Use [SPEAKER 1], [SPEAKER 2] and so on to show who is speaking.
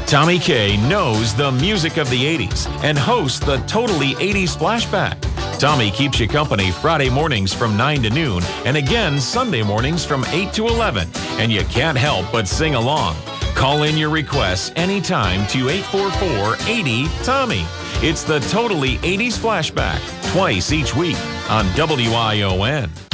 [SPEAKER 1] Tommy K knows the music of the 80s and hosts the Totally 80s Flashback. Tommy keeps you company Friday mornings from 9 to noon and again Sunday mornings from 8 to 11. And you can't help but sing along. Call in your requests anytime to 844-80-TOMMY. It's the Totally 80s Flashback, twice each week on WION.